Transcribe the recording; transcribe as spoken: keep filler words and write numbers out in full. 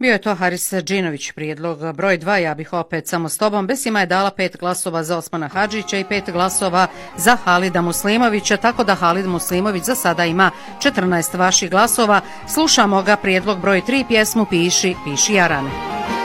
Bio je to Haris Džinović, prijedlog broj dva, ja bih opet samo s tobom. Besima je dala pet glasova za Osmana Hadžića i pet glasova za Halida Muslimovića, tako da Halid Muslimović za sada ima četrnaest vaših glasova. Slušamo ga, prijedlog broj tri, pjesmu Piši, piši Jarane.